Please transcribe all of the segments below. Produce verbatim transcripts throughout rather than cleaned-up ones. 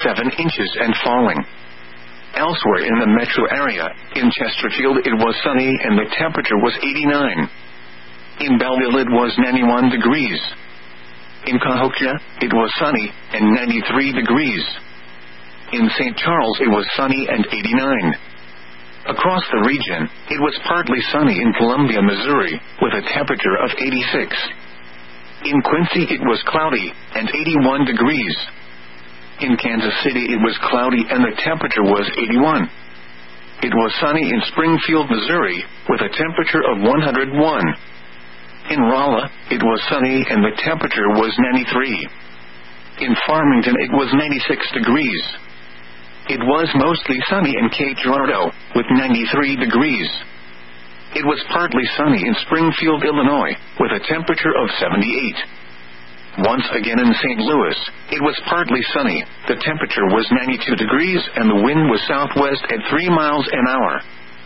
seven inches and falling. Elsewhere in the metro area, in Chesterfield it was sunny and the temperature was eighty-nine. In Belleville it was ninety-one degrees. In Cahokia, it was sunny and ninety-three degrees. In Saint Charles it was sunny and eighty-nine. Across the region, it was partly sunny in Columbia, Missouri, with a temperature of eighty-six. In Quincy it was cloudy and eighty-one degrees. In Kansas City it was cloudy and the temperature was eighty-one. It was sunny in Springfield, Missouri, with a temperature of one hundred one. In Rolla, it was sunny and the temperature was ninety-three. In Farmington it was ninety-six degrees. It was mostly sunny in Cape Girardeau, with ninety-three degrees. It was partly sunny in Springfield, Illinois, with a temperature of seventy-eight. Once again in Saint Louis, it was partly sunny, the temperature was ninety-two degrees and the wind was southwest at three miles an hour.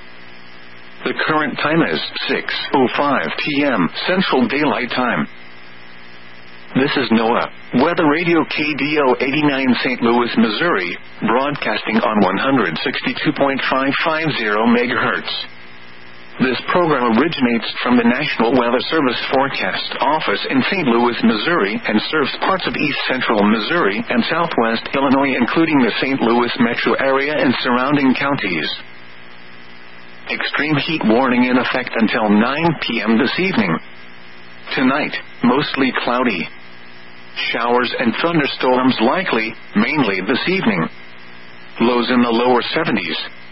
The current time is six oh five p.m. Central Daylight Time. This is NOAA, Weather Radio K D O eighty-nine Saint Louis, Missouri, broadcasting on one sixty-two point five five zero megahertz. This program originates from the National Weather Service Forecast Office in Saint Louis, Missouri, and serves parts of east central Missouri and southwest Illinois, including the Saint Louis metro area and surrounding counties. Extreme heat warning in effect until nine p.m. this evening. Tonight, mostly cloudy. Showers and thunderstorms likely, mainly this evening. Lows in the lower seventies.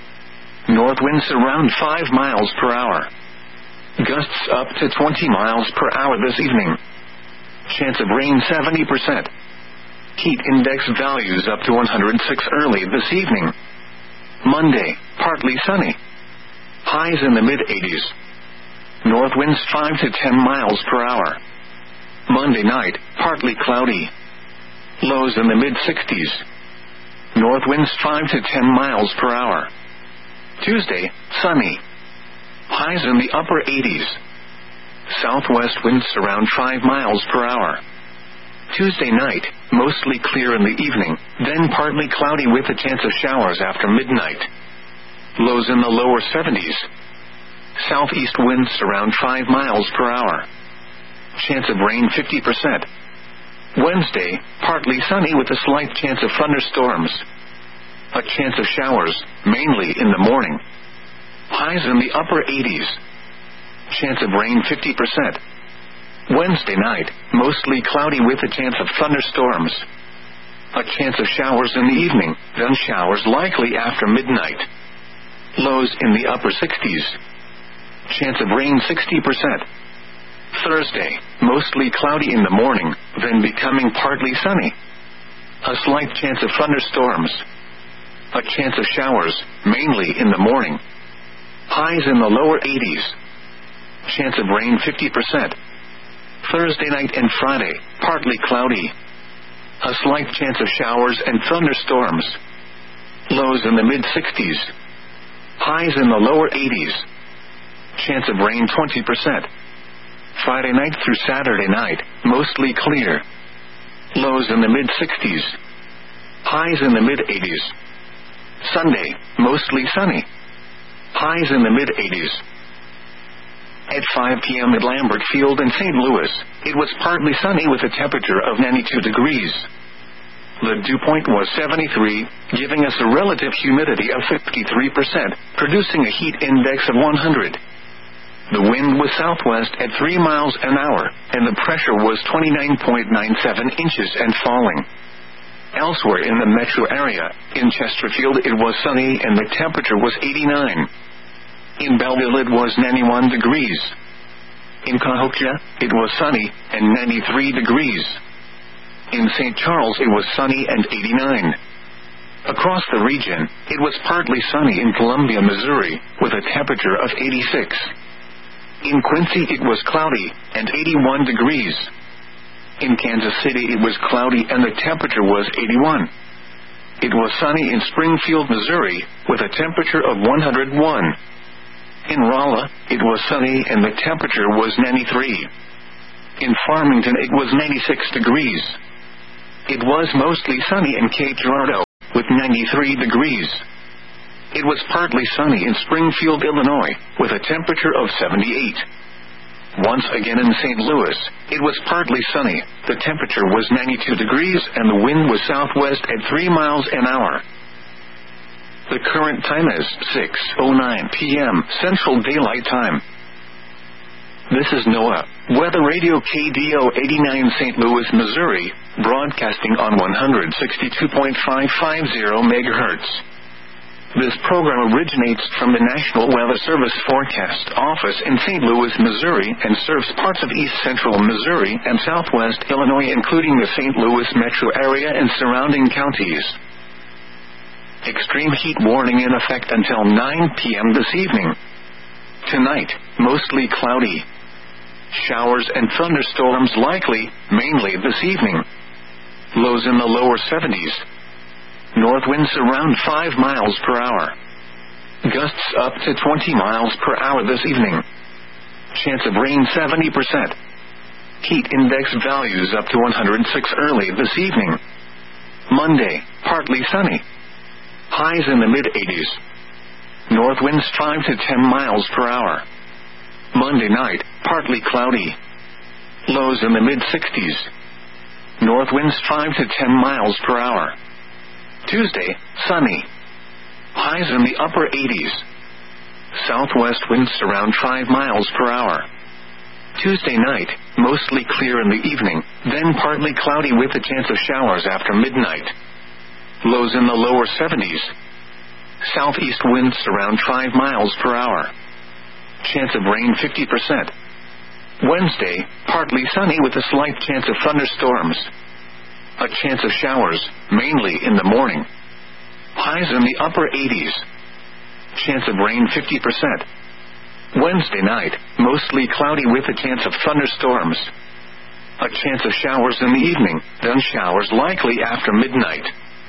North winds around five miles per hour. Gusts up to twenty miles per hour this evening. Chance of rain seventy percent. Heat index values up to one hundred six early this evening. Monday, partly sunny. Highs in the mid-eighties. North winds five to ten miles per hour. Monday night, partly cloudy. Lows in the mid-sixties. North winds five to ten miles per hour. Tuesday, sunny. Highs in the upper eighties. Southwest winds around five miles per hour. Tuesday night, mostly clear in the evening, then partly cloudy with a chance of showers after midnight. Lows in the lower seventies. Southeast winds around five miles per hour. Chance of rain fifty percent. Wednesday, partly sunny with a slight chance of thunderstorms. A chance of showers, mainly in the morning. Highs in the upper eighties. Chance of rain fifty percent. Wednesday night, mostly cloudy with a chance of thunderstorms. A chance of showers in the evening, then showers likely after midnight. Lows in the upper sixties. Chance of rain sixty percent. Thursday, mostly cloudy in the morning, then becoming partly sunny. A slight chance of thunderstorms. A chance of showers, mainly in the morning. Highs in the lower eighties. Chance of rain fifty percent. Thursday night and Friday, partly cloudy. A slight chance of showers and thunderstorms. Lows in the mid-sixties. Highs in the lower eighties. Chance of rain twenty percent. Friday night through Saturday night, mostly clear. Lows in the mid-sixties. Highs in the mid-eighties. Sunday, mostly sunny. Highs in the mid-eighties. At five p.m. at Lambert Field in Saint Louis, it was partly sunny with a temperature of ninety-two degrees. The dew point was seventy-three, giving us a relative humidity of fifty-three percent, producing a heat index of one hundred. The wind was southwest at three miles an hour, and the pressure was twenty-nine point nine seven inches and falling. Elsewhere in the metro area, in Chesterfield it was sunny and the temperature was eighty-nine. In Belleville it was ninety-one degrees. In Cahokia, it was sunny and ninety-three degrees. In Saint Charles it was sunny and eighty-nine. Across the region, it was partly sunny in Columbia, Missouri, with a temperature of eighty-six. In Quincy it was cloudy and eighty-one degrees. In Kansas City it was cloudy and the temperature was eighty-one. It was sunny in Springfield, Missouri, with a temperature of one hundred one. In Rolla, it was sunny and the temperature was ninety-three. In Farmington it was ninety-six degrees. It was mostly sunny in Cape Girardeau, with ninety-three degrees. It was partly sunny in Springfield, Illinois, with a temperature of seventy-eight. Once again in Saint Louis, it was partly sunny. The temperature was ninety-two degrees and the wind was southwest at three miles an hour. The current time is six oh nine p.m. Central Daylight Time. This is NOAA Weather Radio K D O eighty-nine Saint Louis, Missouri, broadcasting on one sixty-two point five five zero megahertz. This program originates from the National Weather Service Forecast Office in Saint Louis, Missouri, and serves parts of east central Missouri and southwest Illinois, including the Saint Louis metro area and surrounding counties. Extreme heat warning in effect until nine p.m. this evening. Tonight, mostly cloudy. Showers and thunderstorms likely, mainly this evening. Lows in the lower seventies. North winds around five miles per hour. Gusts up to twenty miles per hour this evening. Chance of rain seventy percent. Heat index values up to one hundred six early this evening. Monday, partly sunny. Highs in the mid-eighties. North winds five to ten miles per hour. Monday night, partly cloudy. Lows in the mid-sixties. North winds five to ten miles per hour. Tuesday, sunny. Highs in the upper eighties. Southwest winds around five miles per hour. Tuesday night, mostly clear in the evening, then partly cloudy with a chance of showers after midnight. Lows in the lower seventies. Southeast winds around five miles per hour. Chance of rain fifty percent. Wednesday, partly sunny with a slight chance of thunderstorms. A chance of showers, mainly in the morning. Highs in the upper eighties. Chance of rain fifty percent. Wednesday night, mostly cloudy with a chance of thunderstorms. A chance of showers in the evening, then showers likely after midnight.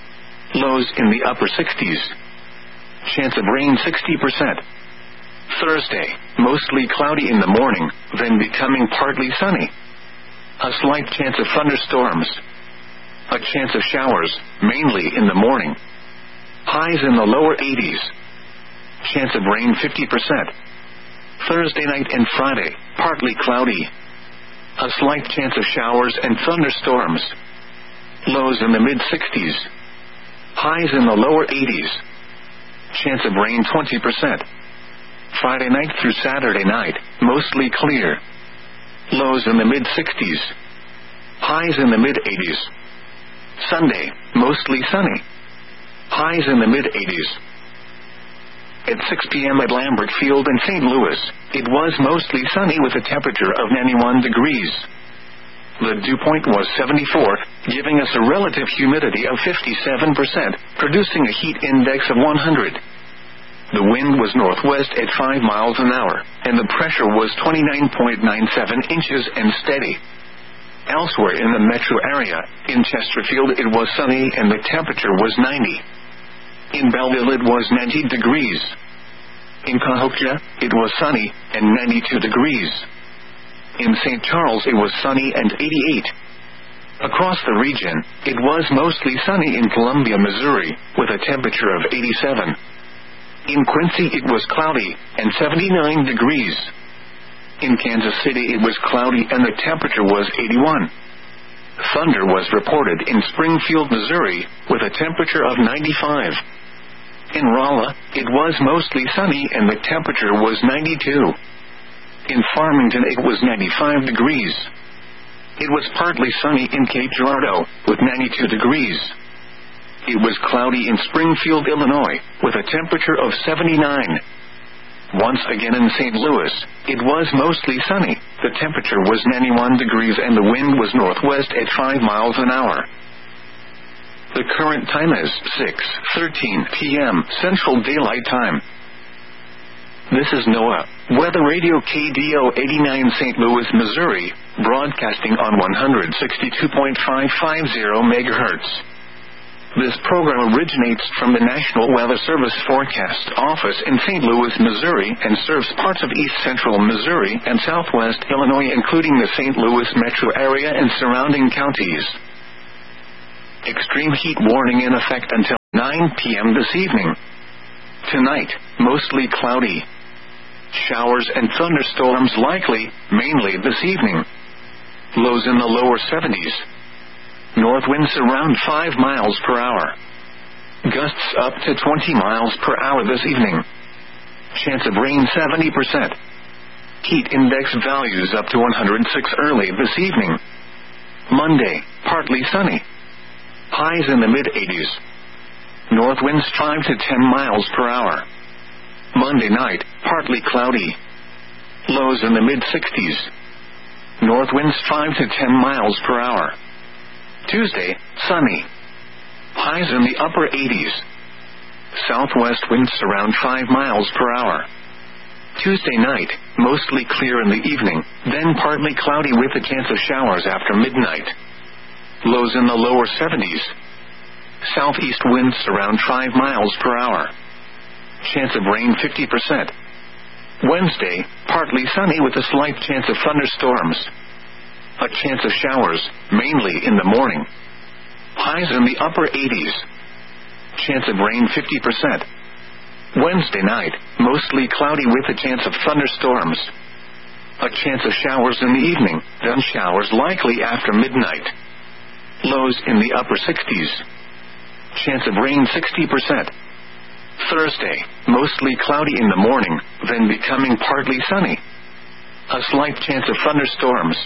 Lows in the upper sixties. Chance of rain sixty percent. Thursday, mostly cloudy in the morning, then becoming partly sunny. A slight chance of thunderstorms. A chance of showers, mainly in the morning. Highs in the lower eighties. Chance of rain fifty percent. Thursday night and Friday, partly cloudy. A slight chance of showers and thunderstorms. Lows in the mid-sixties. Highs in the lower eighties. Chance of rain twenty percent. Friday night through Saturday night, mostly clear. Lows in the mid-sixties. Highs in the mid-eighties. Sunday, mostly sunny. Highs in the mid-eighties. At six p.m. at Lambert Field in Saint Louis, it was mostly sunny with a temperature of ninety-one degrees. The dew point was seventy-four, giving us a relative humidity of fifty-seven percent, producing a heat index of one hundred. The wind was northwest at five miles an hour, and the pressure was twenty-nine point nine seven inches and steady. Elsewhere in the metro area, in Chesterfield it was sunny and the temperature was ninety. In Belleville it was ninety degrees. In Cahokia, it was sunny and ninety-two degrees. In Saint Charles it was sunny and eighty-eight. Across the region, it was mostly sunny in Columbia, Missouri, with a temperature of eighty-seven. In Quincy it was cloudy and seventy-nine degrees. In Kansas City it was cloudy and the temperature was eighty-one. Thunder was reported in Springfield, Missouri, with a temperature of ninety-five. In Rolla, it was mostly sunny and the temperature was ninety-two. In Farmington it was ninety-five degrees. It was partly sunny in Cape Girardeau, with ninety-two degrees. It was cloudy in Springfield, Illinois, with a temperature of seventy-nine. Once again in Saint Louis, it was mostly sunny. The temperature was ninety-one degrees and the wind was northwest at five miles an hour. The current time is six thirteen p.m. Central Daylight Time. This is NOAA Weather Radio K D O eighty-nine Saint Louis, Missouri, broadcasting on one sixty-two point five five zero megahertz. This program originates from the National Weather Service Forecast Office in Saint Louis, Missouri, and serves parts of east central Missouri and southwest Illinois, including the Saint Louis metro area and surrounding counties. Extreme heat warning in effect until nine p.m. this evening. Tonight, mostly cloudy. Showers and thunderstorms likely, mainly this evening. Lows in the lower seventies. North winds around five miles per hour. Gusts up to twenty miles per hour this evening. Chance of rain seventy percent. Heat index values up to one hundred six early this evening. Monday, partly sunny. Highs in the mid-eighties. North winds five to ten miles per hour. Monday night, partly cloudy. Lows in the mid-sixties. North winds five to ten miles per hour. Tuesday, sunny. Highs in the upper eighties. Southwest winds around five miles per hour. Tuesday night, mostly clear in the evening, then partly cloudy with a chance of showers after midnight. Lows in the lower seventies. Southeast winds around five miles per hour. Chance of rain fifty percent. Wednesday, partly sunny with a slight chance of thunderstorms. A chance of showers, mainly in the morning. Highs in the upper eighties. Chance of rain fifty percent. Wednesday night, mostly cloudy with a chance of thunderstorms. A chance of showers in the evening, then showers likely after midnight. Lows in the upper sixties. Chance of rain sixty percent. Thursday, mostly cloudy in the morning, then becoming partly sunny. A slight chance of thunderstorms.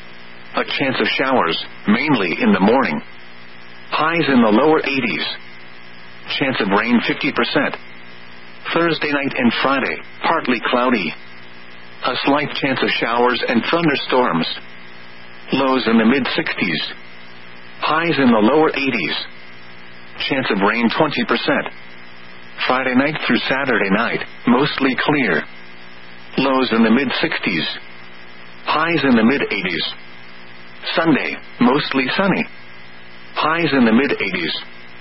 A chance of showers, mainly in the morning. Highs in the lower eighties. Chance of rain fifty percent. Thursday night and Friday, partly cloudy. A slight chance of showers and thunderstorms. Lows in the mid-sixties. Highs in the lower eighties. Chance of rain twenty percent. Friday night through Saturday night, mostly clear. Lows in the mid-sixties. Highs in the mid-eighties. Sunday, mostly sunny. Highs in the mid-eighties.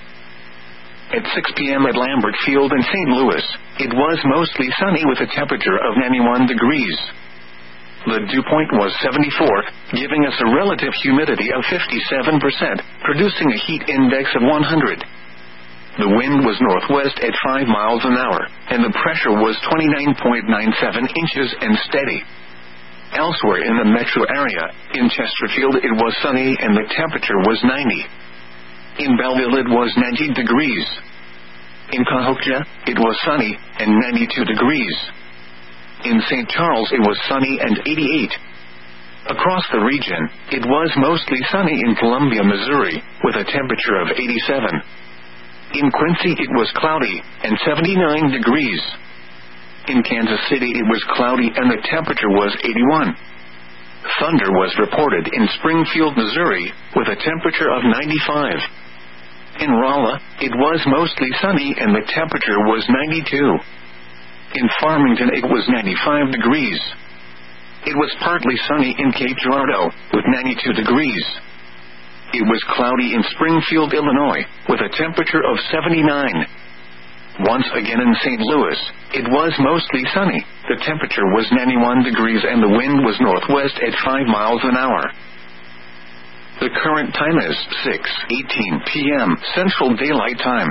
At six p.m. at Lambert Field in Saint Louis, it was mostly sunny with a temperature of ninety-one degrees. The dew point was seventy-four, giving us a relative humidity of fifty-seven percent, producing a heat index of one hundred. The wind was northwest at five miles an hour, and the pressure was twenty-nine point nine seven inches and steady. Elsewhere in the metro area, in Chesterfield it was sunny and the temperature was ninety. In Belleville it was ninety degrees. In Cahokia, it was sunny and ninety-two degrees. In Saint Charles it was sunny and eighty-eight. Across the region, it was mostly sunny in Columbia, Missouri, with a temperature of eighty-seven. In Quincy it was cloudy and seventy-nine degrees. In Kansas City it was cloudy and the temperature was eighty-one. Thunder was reported in Springfield, Missouri, with a temperature of ninety-five. In Rolla, it was mostly sunny and the temperature was ninety-two. In Farmington it was ninety-five degrees. It was partly sunny in Cape Girardeau, with ninety-two degrees. It was cloudy in Springfield, Illinois, with a temperature of seventy-nine. Once again in Saint Louis, it was mostly sunny. The temperature was ninety-one degrees and the wind was northwest at five miles an hour. The current time is six eighteen p.m. Central Daylight Time.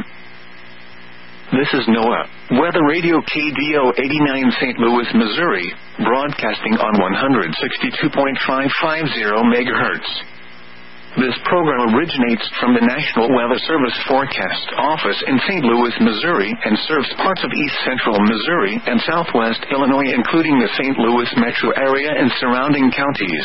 This is NOAA, Weather Radio K D O eighty-nine Saint Louis, Missouri, broadcasting on one sixty-two point five five zero megahertz. This program originates from the National Weather Service Forecast Office in Saint Louis, Missouri, and serves parts of east central Missouri and southwest Illinois, including the Saint Louis metro area and surrounding counties.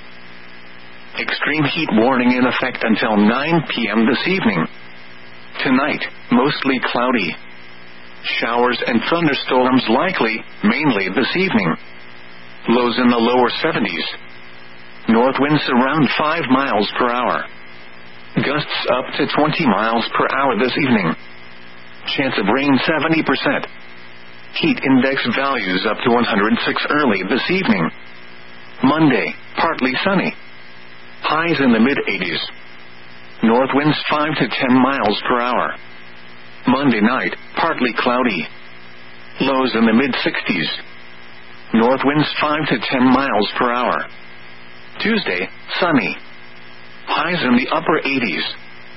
Extreme heat warning in effect until nine p.m. this evening. Tonight, mostly cloudy. Showers and thunderstorms likely, mainly this evening. Lows in the lower seventies. North winds around five miles per hour. Gusts up to twenty miles per hour this evening. Chance of rain seventy percent. Heat index values up to one hundred six early this evening. Monday, partly sunny. Highs in the mid-eighties. North winds five to ten miles per hour. Monday night, partly cloudy. Lows in the mid-sixties. North winds five to ten miles per hour. Tuesday, sunny. Highs in the upper eighties.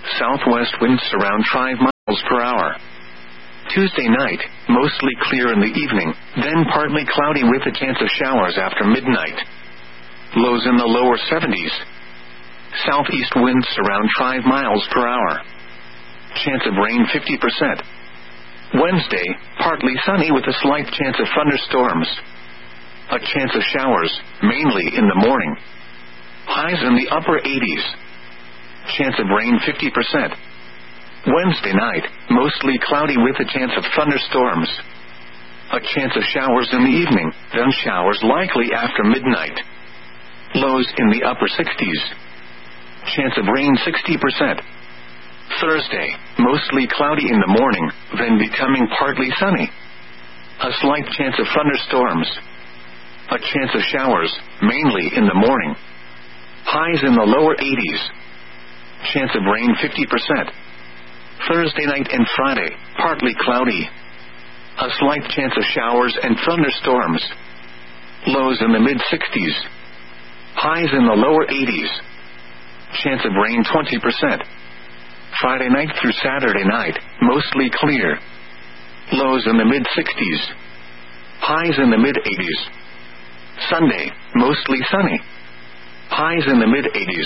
Southwest winds around five miles per hour. Tuesday night, mostly clear in the evening, then partly cloudy with a chance of showers after midnight. Lows in the lower seventies. Southeast winds around five miles per hour. Chance of rain fifty percent. Wednesday, partly sunny with a slight chance of thunderstorms. A chance of showers, mainly in the morning. Highs in the upper eighties. Chance of rain fifty percent. Wednesday night, mostly cloudy with a chance of thunderstorms. A chance of showers in the evening, then showers likely after midnight. Lows in the upper sixties. Chance of rain sixty percent. Thursday, mostly cloudy in the morning, then becoming partly sunny. A slight chance of thunderstorms. A chance of showers, mainly in the morning. Highs in the lower eighties. Chance of rain fifty percent. Thursday night and Friday, partly cloudy. A slight chance of showers and thunderstorms. Lows in the mid-sixties. Highs in the lower eighties. Chance of rain twenty percent. Friday night through Saturday night, mostly clear. Lows in the mid-sixties. Highs in the mid-eighties. Sunday, mostly sunny. Highs in the mid-eighties.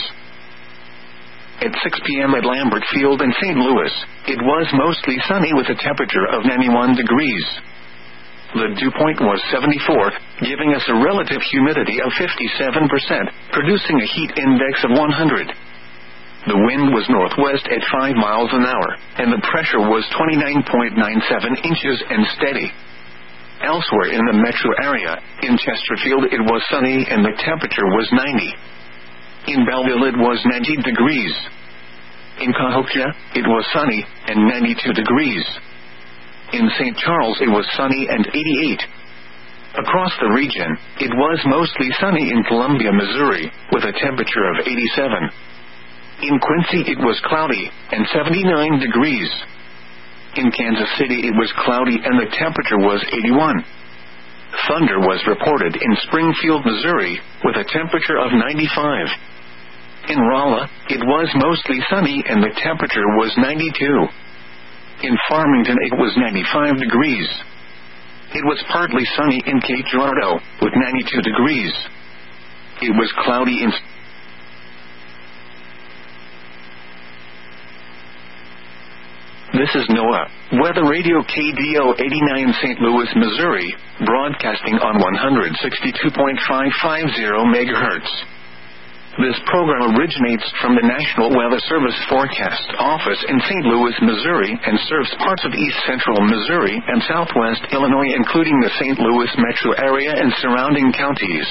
At six p.m. at Lambert Field in Saint Louis, it was mostly sunny with a temperature of ninety-one degrees. The dew point was seventy-four, giving us a relative humidity of fifty-seven percent, producing a heat index of one hundred. The wind was northwest at five miles an hour, and the pressure was twenty-nine point nine seven inches and steady. Elsewhere in the metro area, in Chesterfield it was sunny and the temperature was ninety. In Belleville it was ninety degrees. In Cahokia, it was sunny and ninety-two degrees. In Saint Charles it was sunny and eighty-eight. Across the region, it was mostly sunny in Columbia, Missouri, with a temperature of eighty-seven. In Quincy it was cloudy and seventy-nine degrees. In Kansas City it was cloudy and the temperature was eighty-one. Thunder was reported in Springfield, Missouri, with a temperature of ninety-five. In Rolla, it was mostly sunny and the temperature was ninety-two. In Farmington it was ninety-five degrees. It was partly sunny in Cape Girardeau, with ninety-two degrees. It was cloudy in... This is NOAA, Weather Radio K D O eighty-nine Saint Louis, Missouri, broadcasting on one sixty-two point five five zero megahertz. This program originates from the National Weather Service Forecast Office in Saint Louis, Missouri, and serves parts of east central Missouri and southwest Illinois, including the Saint Louis metro area and surrounding counties.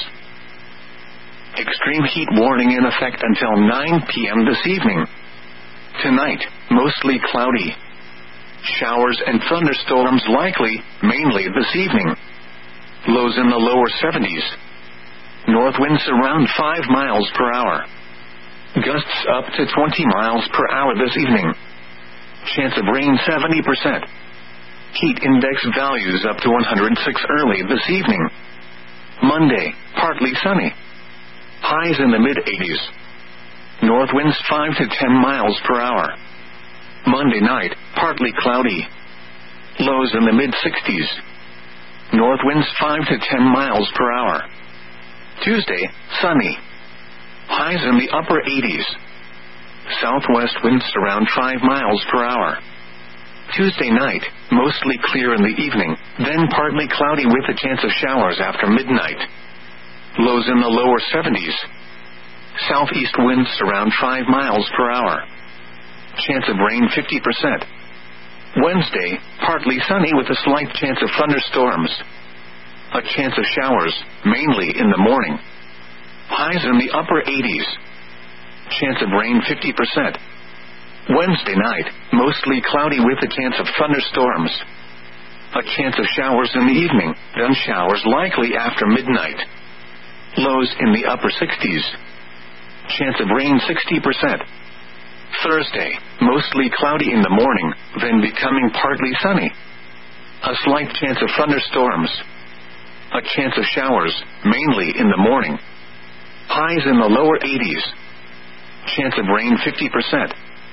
Extreme heat warning in effect until nine p.m. this evening. Tonight, mostly cloudy. Showers and thunderstorms likely, mainly this evening. Lows in the lower seventies. North winds around five miles per hour. Gusts up to twenty miles per hour this evening. Chance of rain seventy percent. Heat index values up to one hundred six early this evening. Monday, partly sunny. Highs in the mid-eighties. North winds five to ten miles per hour. Monday night, partly cloudy. Lows in the mid-sixties. North winds five to ten miles per hour. Tuesday, sunny. Highs in the upper eighties. Southwest winds around five miles per hour. Tuesday night, mostly clear in the evening, then partly cloudy with a chance of showers after midnight. Lows in the lower seventies. Southeast winds around five miles per hour. Chance of rain fifty percent. Wednesday, partly sunny with a slight chance of thunderstorms. A chance of showers, mainly in the morning. Highs in the upper eighties. Chance of rain fifty percent. Wednesday night, mostly cloudy with a chance of thunderstorms. A chance of showers in the evening, then showers likely after midnight. Lows in the upper sixties. Chance of rain sixty percent. Thursday, mostly cloudy in the morning, then becoming partly sunny. A slight chance of thunderstorms. A chance of showers, mainly in the morning. Highs in the lower eighties. Chance of rain fifty percent.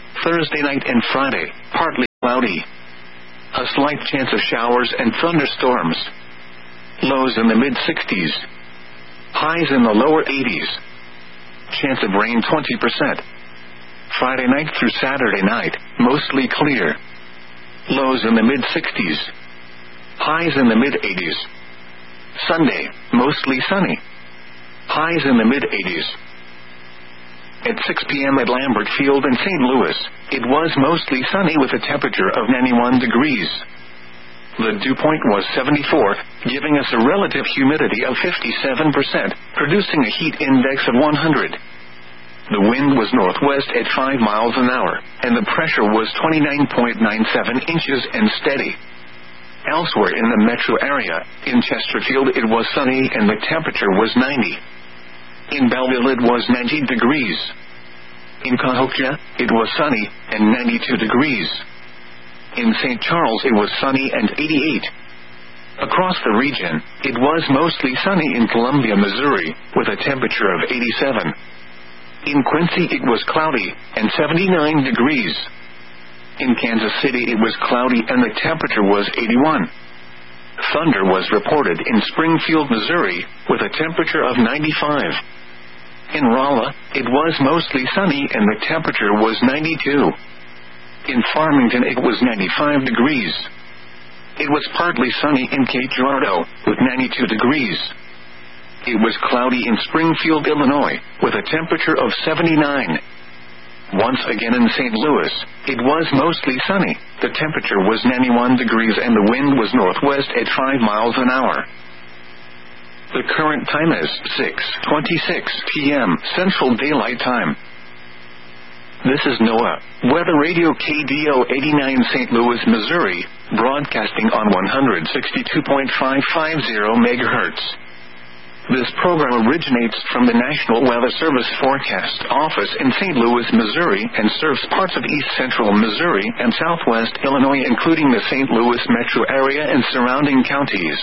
Thursday night and Friday, partly cloudy. A slight chance of showers and thunderstorms. Lows in the mid-sixties. Highs in the lower eighties. Chance of rain twenty percent. Friday night through Saturday night, mostly clear. Lows in the mid-sixties. Highs in the mid-eighties. Sunday, mostly sunny. Highs in the mid-eighties. At six p.m. at Lambert Field in Saint Louis, it was mostly sunny with a temperature of ninety-one degrees. The dew point was seventy-four, giving us a relative humidity of fifty-seven percent, producing a heat index of one hundred. The wind was northwest at five miles an hour, and the pressure was twenty-nine point nine seven inches and steady. Elsewhere in the metro area, in Chesterfield it was sunny and the temperature was ninety. In Belleville it was ninety degrees. In Cahokia, it was sunny and ninety-two degrees. In Saint Charles it was sunny and eighty-eight. Across the region, it was mostly sunny in Columbia, Missouri, with a temperature of eighty-seven. In Quincy it was cloudy and seventy-nine degrees. In Kansas City it was cloudy and the temperature was eighty-one. Thunder was reported in Springfield, Missouri, with a temperature of ninety-five. In Rolla, it was mostly sunny and the temperature was ninety-two. In Farmington it was ninety-five degrees. It was partly sunny in Cape Girardeau, with ninety-two degrees. It was cloudy in Springfield, Illinois, with a temperature of seventy-nine. Once again in Saint Louis, it was mostly sunny. The temperature was ninety-one degrees and the wind was northwest at five miles an hour. The current time is six twenty-six p.m. Central Daylight Time. This is NOAA, Weather Radio K D O eighty-nine Saint Louis, Missouri, broadcasting on one sixty-two point five five zero megahertz. This program originates from the National Weather Service Forecast Office in Saint Louis, Missouri, and serves parts of east central Missouri and southwest Illinois, including the Saint Louis metro area and surrounding counties.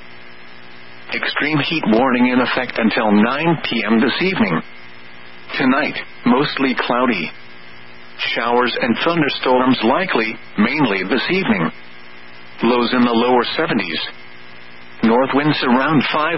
Extreme heat warning in effect until nine p.m. this evening. Tonight, mostly cloudy. Showers and thunderstorms likely, mainly this evening. Lows in the lower seventies. North winds around five.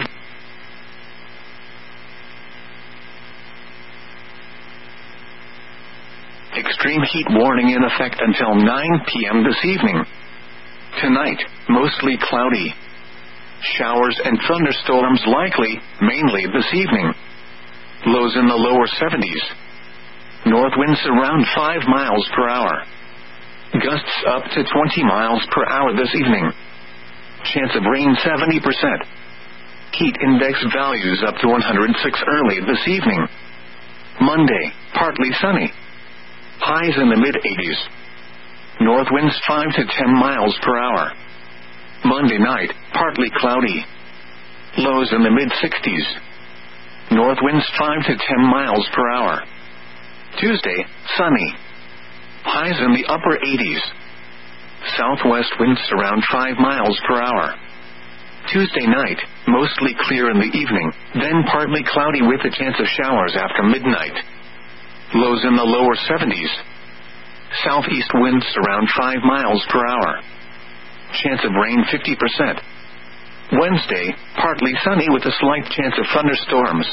Extreme heat warning in effect until nine p.m. this evening. Tonight, mostly cloudy. Showers and thunderstorms likely, mainly this evening. Lows in the lower seventies. North winds around five miles per hour. Gusts up to twenty miles per hour this evening. Chance of rain seventy percent. Heat index values up to one hundred six early this evening. Monday, partly sunny. Highs in the mid-eighties. North winds five to ten miles per hour. Monday night, partly cloudy. Lows in the mid-sixties. North winds five to ten miles per hour. Tuesday, sunny. Highs in the upper eighties. Southwest winds around five miles per hour. Tuesday night, mostly clear in the evening, then partly cloudy with a chance of showers after midnight. Lows in the lower seventies. Southeast winds around five miles per hour. Chance of rain fifty percent. Wednesday, partly sunny with a slight chance of thunderstorms.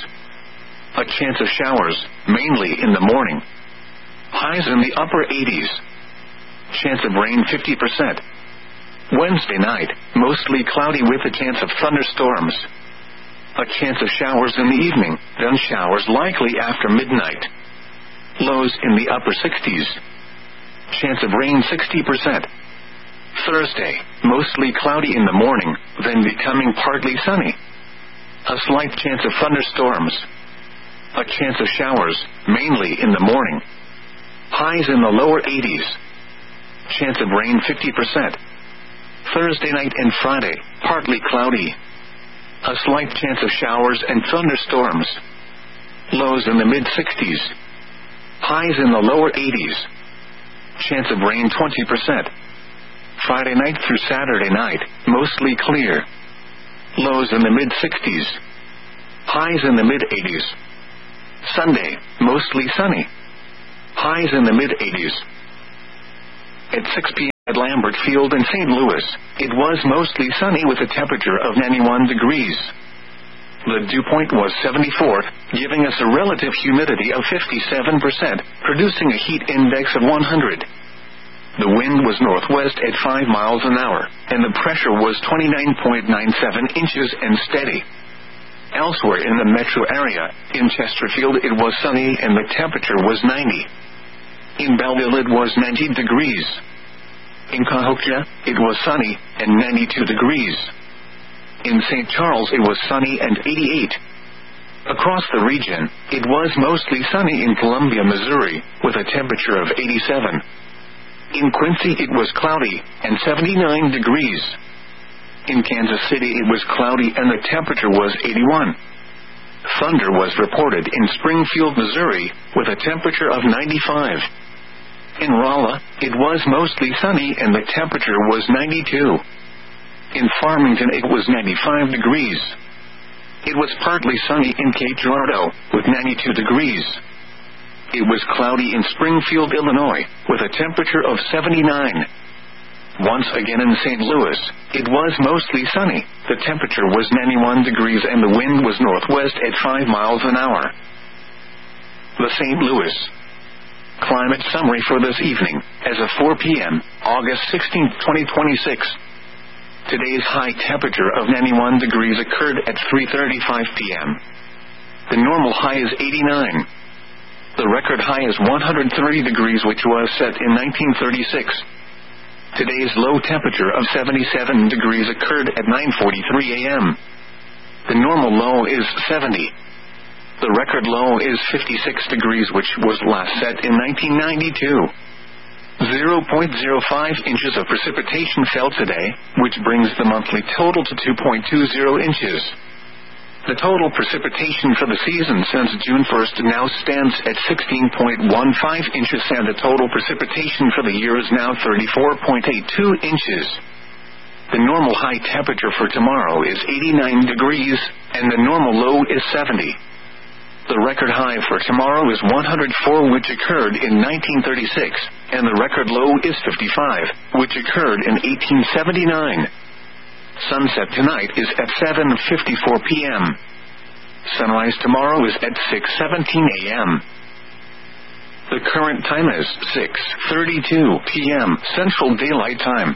A chance of showers, mainly in the morning. Highs in the upper eighties. Chance of rain fifty percent. Wednesday night, mostly cloudy with a chance of thunderstorms. A chance of showers in the evening, then showers likely after midnight. Lows in the upper sixties. Chance of rain sixty percent. Thursday, mostly cloudy in the morning, then becoming partly sunny. A slight chance of thunderstorms. A chance of showers, mainly in the morning. Highs in the lower eighties. Chance of rain fifty percent. Thursday night and Friday, partly cloudy. A slight chance of showers and thunderstorms. Lows in the mid-sixties. Highs in the lower eighties. Chance of rain twenty percent. Friday night through Saturday night, mostly clear. Lows in the mid-sixties. Highs in the mid-eighties. Sunday, mostly sunny. highs in the mid eighties. At six p.m. at Lambert Field in Saint Louis, it was mostly sunny with a temperature of ninety-one degrees. The dew point was seventy-four, giving us a relative humidity of fifty-seven percent, producing a heat index of one hundred. The wind was northwest at five miles an hour, and the pressure was twenty-nine point nine seven inches and steady. Elsewhere in the metro area, in Chesterfield it was sunny and the temperature was ninety. In Belleville it was ninety degrees. In Cahokia, it was sunny and ninety-two degrees. In Saint Charles it was sunny and eighty-eight. Across the region, it was mostly sunny in Columbia, Missouri, with a temperature of eighty-seven. In Quincy it was cloudy and seventy-nine degrees. In Kansas City it was cloudy and the temperature was eighty-one. Thunder was reported in Springfield, Missouri, with a temperature of ninety-five. In Rolla, it was mostly sunny and the temperature was ninety-two. In Farmington it was ninety-five degrees. It was partly sunny in Cape Girardeau, with ninety-two degrees. It was cloudy in Springfield, Illinois, with a temperature of seventy-nine. Once again in Saint Louis, it was mostly sunny, the temperature was ninety-one degrees and the wind was northwest at five miles an hour. The Saint Louis climate summary for this evening, as of four p.m., August sixteenth, twenty twenty-six. Today's high temperature of ninety-one degrees occurred at three thirty-five p.m. The normal high is eighty-nine. The record high is one hundred thirty degrees, which was set in nineteen thirty-six. Today's low temperature of seventy-seven degrees occurred at nine forty-three a.m. The normal low is seventy. The record low is fifty-six degrees, which was last set in nineteen ninety-two. zero point zero five inches of precipitation fell today, which brings the monthly total to two point two zero inches. The total precipitation for the season since June first now stands at sixteen point one five inches, and the total precipitation for the year is now thirty-four point eight two inches. The normal high temperature for tomorrow is eighty-nine degrees, and the normal low is seventy. The record high for tomorrow is one hundred four, which occurred in nineteen thirty-six, and the record low is fifty-five, which occurred in eighteen seventy-nine. Sunset tonight is at seven fifty-four p.m. Sunrise tomorrow is at six seventeen a.m. The current time is six thirty-two p.m. Central Daylight Time.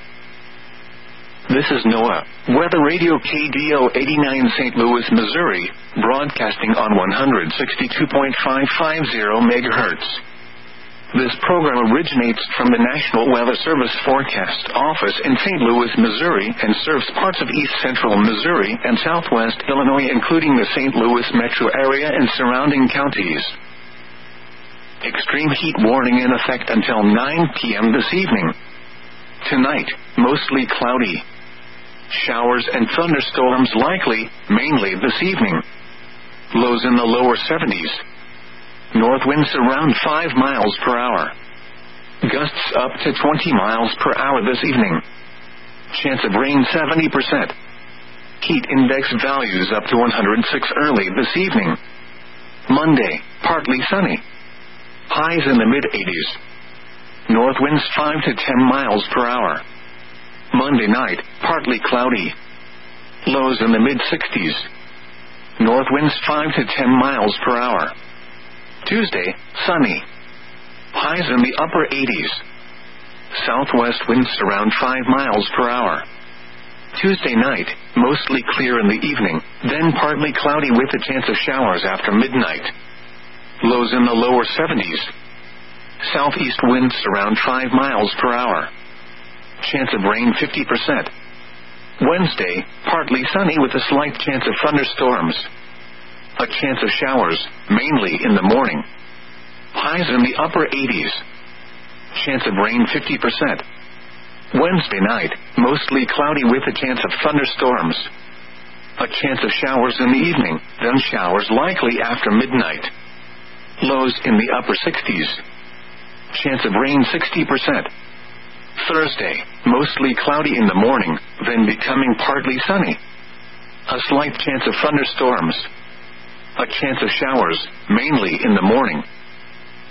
This is NOAA Weather Radio K D O eighty-nine, Saint Louis, Missouri, broadcasting on one hundred sixty-two point five five zero megahertz. This program originates from the National Weather Service Forecast Office in Saint Louis, Missouri, and serves parts of east central Missouri and southwest Illinois, including the Saint Louis metro area and surrounding counties. Extreme heat warning in effect until nine p.m. this evening. Tonight, mostly cloudy. Showers and thunderstorms likely, mainly this evening. Lows in the lower seventies. North winds around five miles per hour. Gusts up to twenty miles per hour this evening. Chance of rain seventy percent. Heat index values up to one hundred six early this evening. Monday, partly sunny. Highs in the mid eighties. North winds five to ten miles per hour. Monday night, partly cloudy. Lows in the mid sixties. North winds five to ten miles per hour. Tuesday, sunny. Highs in the upper eighties. Southwest winds around five miles per hour. Tuesday night, mostly clear in the evening, then partly cloudy with a chance of showers after midnight. Lows in the lower seventies. Southeast winds around five miles per hour. Chance of rain fifty percent. Wednesday, partly sunny with a slight chance of thunderstorms. A chance of showers, mainly in the morning. Highs in the upper eighties. Chance of rain fifty percent. Wednesday night, mostly cloudy with a chance of thunderstorms. A chance of showers in the evening, then showers likely after midnight. Lows in the upper sixties. Chance of rain sixty percent. Thursday, mostly cloudy in the morning, then becoming partly sunny. A slight chance of thunderstorms. A chance of showers, mainly in the morning.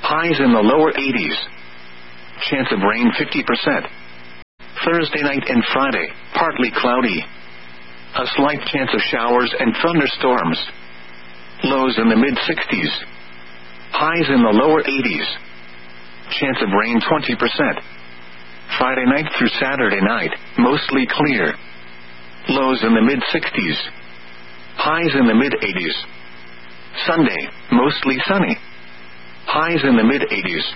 Highs in the lower eighties. Chance of rain fifty percent. Thursday night and Friday, partly cloudy. A slight chance of showers and thunderstorms. Lows in the mid-sixties. Highs in the lower eighties. Chance of rain twenty percent. Friday night through Saturday night, mostly clear. Lows in the mid-sixties. Highs in the mid-eighties. Sunday, mostly sunny. Highs in the mid-eighties.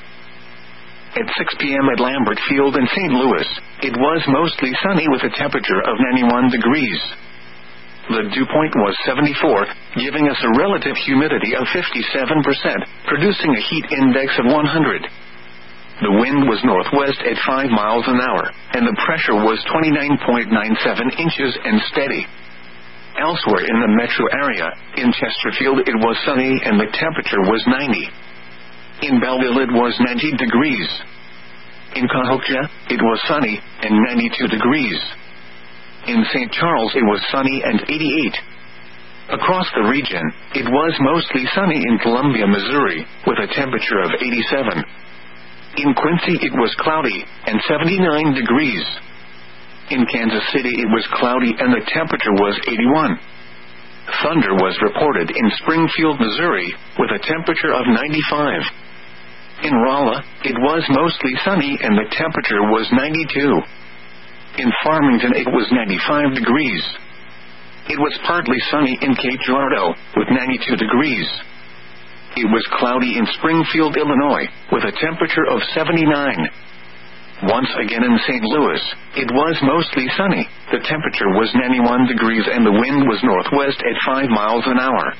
At six p.m. at Lambert Field in Saint Louis, it was mostly sunny with a temperature of ninety-one degrees. The dew point was seventy-four, giving us a relative humidity of fifty-seven percent, producing a heat index of one hundred. The wind was northwest at five miles an hour, and the pressure was twenty-nine point nine seven inches and steady. Elsewhere in the metro area, in Chesterfield it was sunny and the temperature was ninety. In Belleville it was ninety degrees. In Cahokia, it was sunny and ninety-two degrees. In Saint Charles it was sunny and eighty-eight. Across the region, it was mostly sunny in Columbia, Missouri, with a temperature of eighty-seven. In Quincy it was cloudy and seventy-nine degrees. In Kansas City it was cloudy and the temperature was eighty-one. Thunder was reported in Springfield, Missouri, with a temperature of ninety-five. In Rolla, it was mostly sunny and the temperature was ninety-two. In Farmington it was ninety-five degrees. It was partly sunny in Cape Girardeau, with ninety-two degrees. It was cloudy in Springfield, Illinois, with a temperature of seventy-nine. Once again in Saint Louis, it was mostly sunny, the temperature was ninety-one degrees and the wind was northwest at five miles an hour.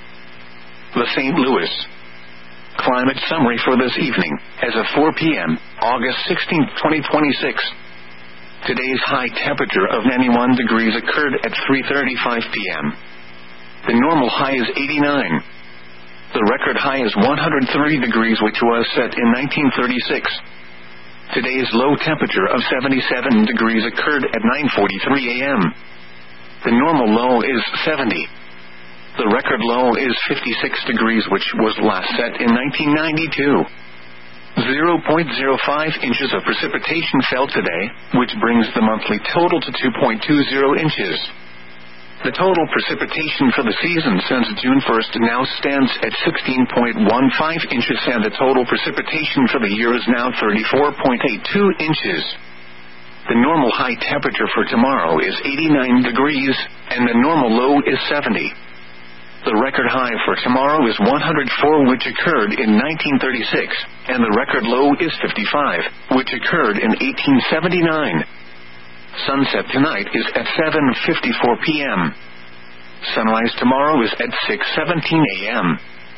The Saint Louis Climate Summary for this evening, as of four p.m., August sixteenth, twenty twenty-six. Today's high temperature of ninety-one degrees occurred at three thirty-five p.m. The normal high is eighty-nine. The record high is one hundred three degrees, which was set in nineteen thirty-six. Today's low temperature of seventy-seven degrees occurred at nine forty-three a.m. The normal low is seventy. The record low is fifty-six degrees, which was last set in nineteen ninety-two. zero point zero five inches of precipitation fell today, which brings the monthly total to two point two zero inches. The total precipitation for the season since June first now stands at sixteen point one five inches, and the total precipitation for the year is now thirty-four point eight two inches. The normal high temperature for tomorrow is eighty-nine degrees, and the normal low is seventy. The record high for tomorrow is one hundred four, which occurred in nineteen thirty-six, and the record low is fifty-five, which occurred in eighteen seventy-nine. Sunset tonight is at seven fifty-four p.m. Sunrise tomorrow is at six seventeen a.m.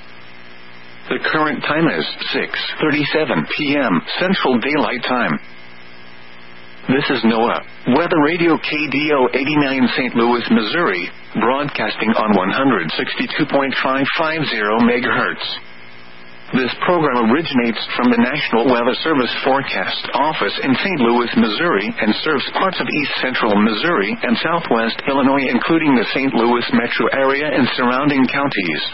The current time is six thirty-seven p.m. Central Daylight Time. This is NOAA Weather Radio K D O eighty-nine, Saint Louis, Missouri, broadcasting on one hundred sixty-two point five five zero megahertz. This program originates from the National Weather Service Forecast Office in Saint Louis, Missouri, and serves parts of east central Missouri and southwest Illinois, including the Saint Louis metro area and surrounding counties.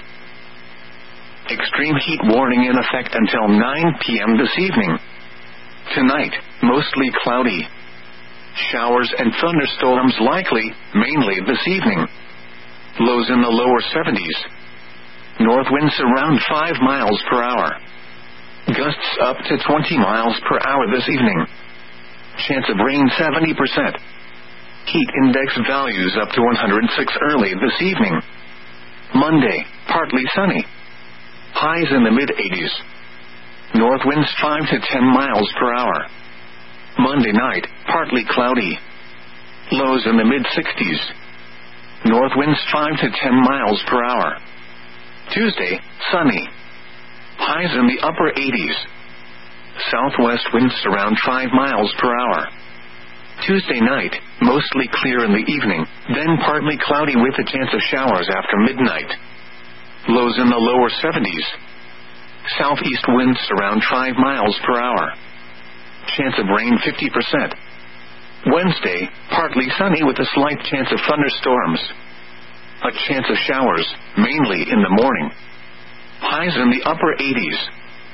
Extreme heat warning in effect until nine p.m. this evening. Tonight, mostly cloudy. Showers and thunderstorms likely, mainly this evening. Lows in the lower seventies. North winds around five miles per hour. Gusts up to twenty miles per hour this evening. Chance of rain seventy percent. Heat index values up to one hundred six early this evening. Monday, partly sunny. Highs in the mid-eighties. North winds five to ten miles per hour. Monday night, partly cloudy. Lows in the mid-sixties. North winds five to ten miles per hour. Tuesday, sunny. Highs in the upper eighties. Southwest winds around five miles per hour. Tuesday night, mostly clear in the evening, then partly cloudy with a chance of showers after midnight. Lows in the lower seventies. Southeast winds around five miles per hour. Chance of rain fifty percent. Wednesday, partly sunny with a slight chance of thunderstorms. A chance of showers, mainly in the morning. Highs in the upper eighties.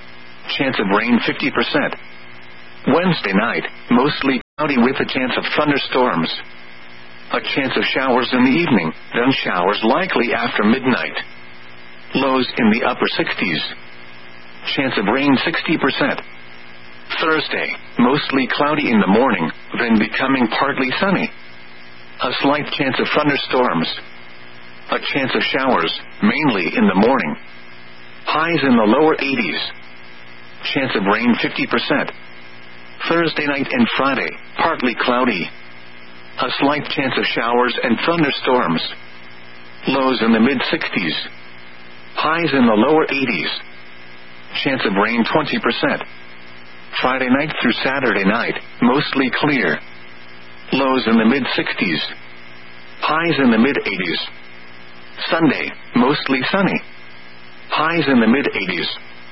Chance of rain fifty percent. Wednesday night, mostly cloudy with a chance of thunderstorms. A chance of showers in the evening, then showers likely after midnight. Lows in the upper sixties. Chance of rain sixty percent. Thursday, mostly cloudy in the morning, then becoming partly sunny. A slight chance of thunderstorms. A chance of showers, mainly in the morning. Highs in the lower eighties. Chance of rain fifty percent. Thursday night and Friday, partly cloudy. A slight chance of showers and thunderstorms. Lows in the mid-sixties. Highs in the lower eighties. Chance of rain twenty percent. Friday night through Saturday night, mostly clear. Lows in the mid-sixties. Highs in the mid-eighties. Sunday, mostly sunny. Highs in the mid-eighties.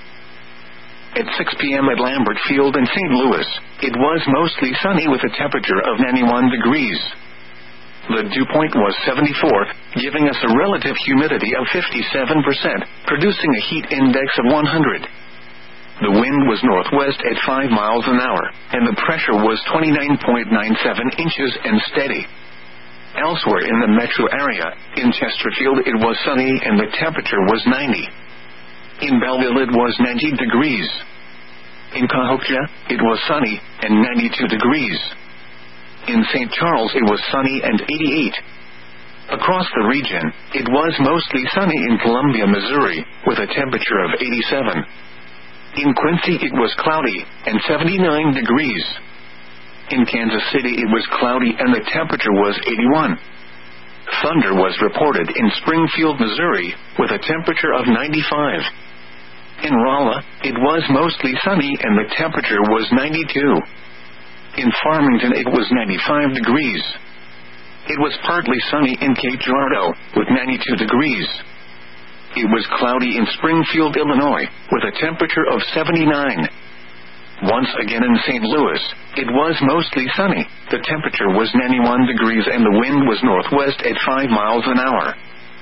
At six p.m. at Lambert Field in Saint Louis, it was mostly sunny with a temperature of ninety-one degrees. The dew point was seventy-four, giving us a relative humidity of fifty-seven percent, producing a heat index of one hundred. The wind was northwest at five miles an hour, and the pressure was twenty-nine point nine seven inches and steady. Elsewhere in the metro area, in Chesterfield it was sunny and the temperature was ninety. In Belleville it was ninety degrees. In Cahokia, it was sunny and ninety-two degrees. In Saint Charles it was sunny and eighty-eight. Across the region, it was mostly sunny in Columbia, Missouri, with a temperature of eighty-seven. In Quincy it was cloudy and seventy-nine degrees. In Kansas City it was cloudy and the temperature was eighty-one. Thunder was reported in Springfield, Missouri, with a temperature of ninety-five. In Rolla, it was mostly sunny and the temperature was ninety-two. In Farmington it was ninety-five degrees. It was partly sunny in Cape Girardeau, with ninety-two degrees. It was cloudy in Springfield, Illinois, with a temperature of seventy-nine. Once again in Saint Louis, it was mostly sunny, the temperature was ninety-one degrees and the wind was northwest at five miles an hour.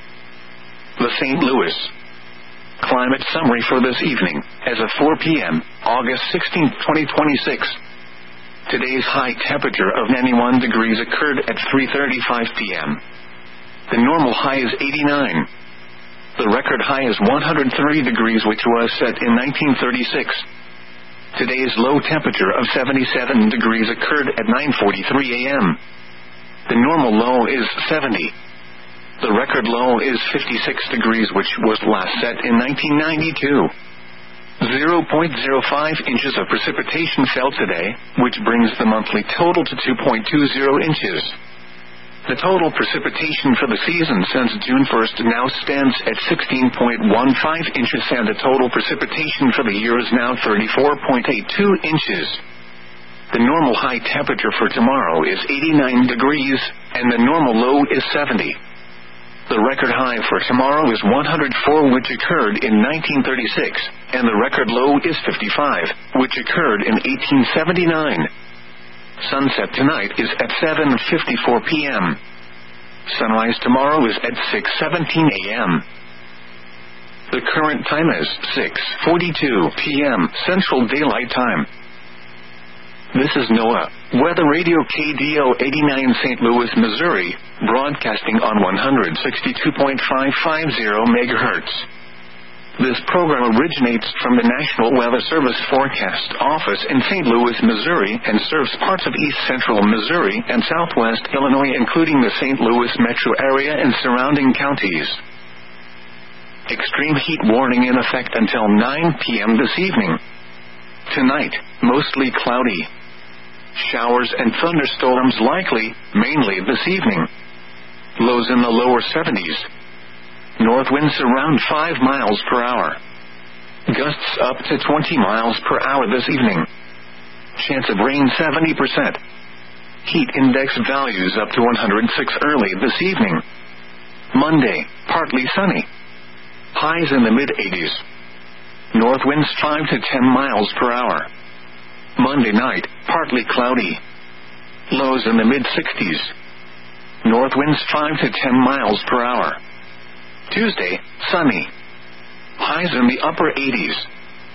The Saint Louis Climate Summary for this evening, as of four p.m., August sixteenth, twenty twenty-six. Today's high temperature of ninety-one degrees occurred at three thirty-five p.m. The normal high is eighty-nine. The record high is one hundred thirty degrees, which was set in nineteen thirty-six. Today's low temperature of seventy-seven degrees occurred at nine forty-three a.m. The normal low is seventy. The record low is fifty-six degrees, which was last set in nineteen ninety-two. zero point zero five inches of precipitation fell today, which brings the monthly total to two point two zero inches. The total precipitation for the season since June first now stands at sixteen point one five inches, and the total precipitation for the year is now thirty-four point eight two inches. The normal high temperature for tomorrow is eighty-nine degrees, and the normal low is seventy. The record high for tomorrow is one hundred four, which occurred in nineteen thirty-six, and the record low is fifty-five, which occurred in eighteen seventy-nine. Sunset tonight is at seven fifty-four p.m. Sunrise tomorrow is at six seventeen a.m. The current time is six forty-two p.m. Central Daylight Time. This is NOAA Weather Radio K D O eighty-nine Saint Louis, Missouri, broadcasting on one sixty-two point five five zero megahertz. This program originates from the National Weather Service Forecast Office in Saint Louis, Missouri, and serves parts of east central Missouri and southwest Illinois, including the Saint Louis metro area and surrounding counties. Extreme heat warning in effect until nine p.m. this evening. Tonight, mostly cloudy. Showers and thunderstorms likely, mainly this evening. Lows in the lower seventies. North winds around five miles per hour. Gusts up to twenty miles per hour this evening. Chance of rain seventy percent. Heat index values up to one hundred six early this evening. Monday, partly sunny. Highs in the mid-eighties. North winds five to ten miles per hour. Monday night, partly cloudy. Lows in the mid-sixties. North winds five to ten miles per hour. Tuesday, sunny. Highs in the upper eighties.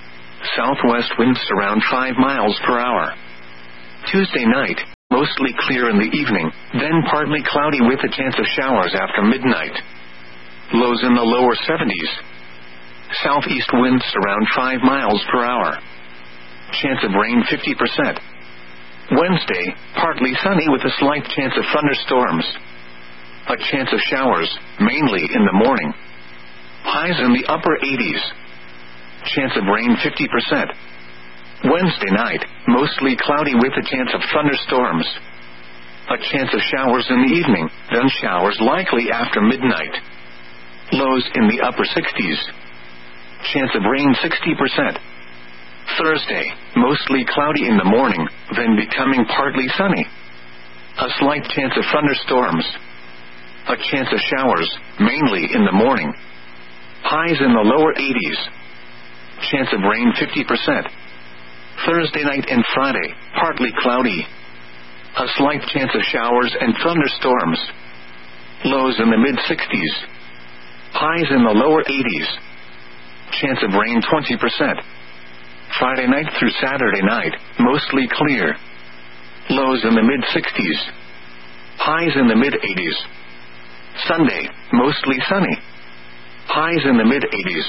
southwest winds around five miles per hour. Tuesday night, mostly clear in the evening, then partly cloudy with a chance of showers after midnight. Lows in the lower seventies. Southeast winds around five miles per hour. Chance of rain fifty percent. Wednesday, partly sunny with a slight chance of thunderstorms. A chance of showers, mainly in the morning. Highs in the upper eighties. Chance of rain fifty percent. Wednesday night, mostly cloudy with a chance of thunderstorms. A chance of showers in the evening, then showers likely after midnight. Lows in the upper sixties. Chance of rain sixty percent. Thursday, mostly cloudy in the morning, then becoming partly sunny. A slight chance of thunderstorms. A chance of showers, mainly in the morning. Highs in the lower eighties. Chance of rain fifty percent. Thursday night and Friday, partly cloudy. A slight chance of showers and thunderstorms. Lows in the mid-sixties. Highs in the lower eighties. Chance of rain twenty percent. Friday night through Saturday night, mostly clear. Lows in the mid-sixties. Highs in the mid-eighties. Sunday, mostly sunny. Highs in the mid-eighties.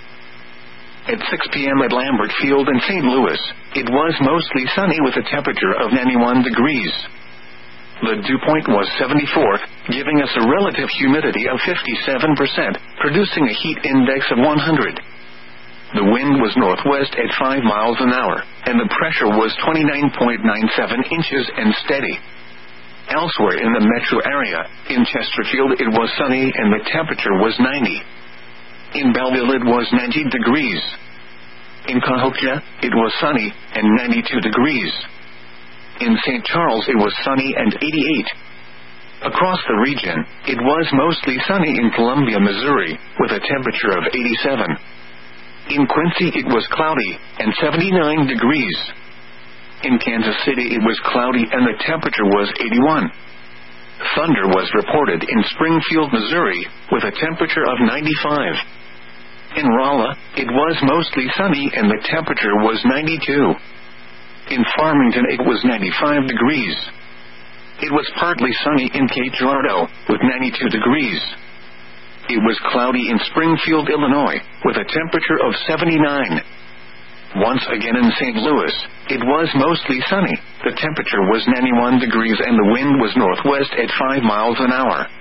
At six p.m. at Lambert Field in Saint Louis, it was mostly sunny with a temperature of ninety-one degrees. The dew point was seventy-four, giving us a relative humidity of fifty-seven percent, producing a heat index of one hundred. The wind was northwest at five miles an hour, and the pressure was twenty-nine point nine seven inches and steady. Elsewhere in the metro area, in Chesterfield it was sunny and the temperature was ninety. In Belleville it was ninety degrees. In Cahokia, it was sunny and ninety-two degrees. In Saint Charles it was sunny and eighty-eight. Across the region, it was mostly sunny in Columbia, Missouri, with a temperature of eighty-seven. In Quincy it was cloudy and seventy-nine degrees. In Kansas City it was cloudy and the temperature was eighty-one. Thunder was reported in Springfield, Missouri, with a temperature of ninety-five. In Rolla, it was mostly sunny and the temperature was ninety-two. In Farmington it was ninety-five degrees. It was partly sunny in Cape Girardeau, with ninety-two degrees. It was cloudy in Springfield, Illinois, with a temperature of seventy-nine. Once again in Saint Louis, it was mostly sunny, the temperature was ninety-one degrees and the wind was northwest at five miles an hour.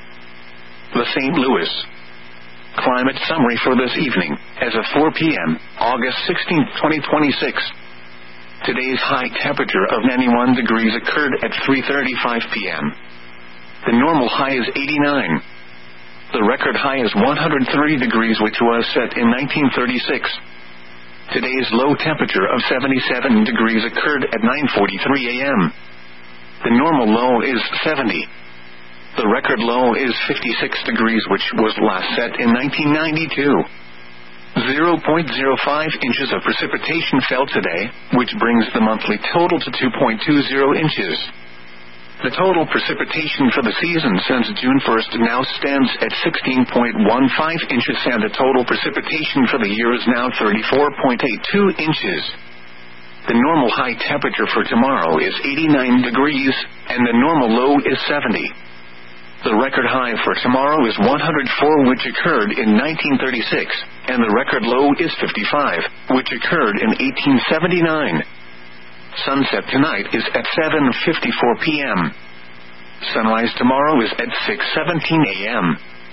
The Saint Louis Climate Summary for this evening, as of four p.m., August sixteenth, twenty twenty-six. Today's high temperature of ninety-one degrees occurred at three thirty-five p.m. The normal high is eighty-nine. The record high is one hundred thirty degrees, which was set in nineteen thirty-six. Today's low temperature of seventy-seven degrees occurred at nine forty-three a.m. The normal low is seventy. The record low is fifty-six degrees, which was last set in nineteen ninety-two. zero point zero five inches of precipitation fell today, which brings the monthly total to two point two zero inches. The total precipitation for the season since June first now stands at sixteen point one five inches, and the total precipitation for the year is now thirty-four point eight two inches. The normal high temperature for tomorrow is eighty-nine degrees, and the normal low is seventy. The record high for tomorrow is one hundred four, which occurred in nineteen thirty-six, and the record low is fifty-five, which occurred in eighteen seventy-nine. Sunset tonight is at seven fifty-four p.m. Sunrise tomorrow is at six seventeen a.m.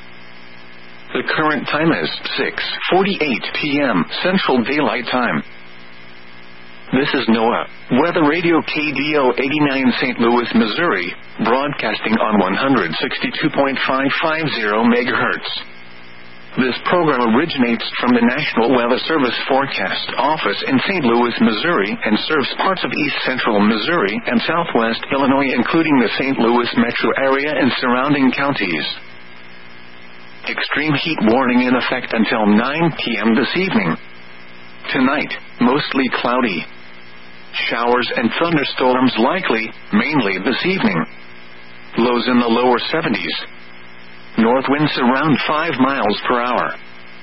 The current time is six forty-eight p.m. Central Daylight Time. This is NOAA Weather Radio K D O eighty-nine Saint Louis, Missouri, broadcasting on one sixty-two point five five zero megahertz. This program originates from the National Weather Service Forecast Office in Saint Louis, Missouri, and serves parts of east central Missouri and southwest Illinois, including the Saint Louis metro area and surrounding counties. Extreme heat warning in effect until nine p.m. this evening. Tonight, mostly cloudy. Showers and thunderstorms likely, mainly this evening. Lows in the lower seventies. North winds around five miles per hour.